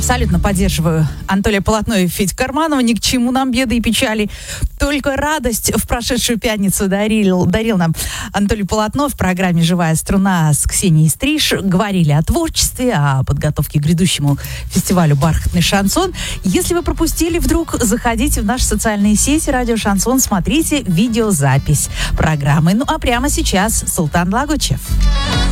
Абсолютно поддерживаю Анатолия Полотнова и Федю Карманова. Ни к чему нам беды и печали. Только радость в прошедшую пятницу дарил нам Анатолий Полотнов в программе «Живая струна» с Ксенией Стриж. Говорили о творчестве, о подготовке к грядущему фестивалю «Бархатный шансон». Если вы пропустили, вдруг заходите в наши социальные сети «Радио Шансон», смотрите видеозапись программы. Ну а прямо сейчас Султан Лагучев.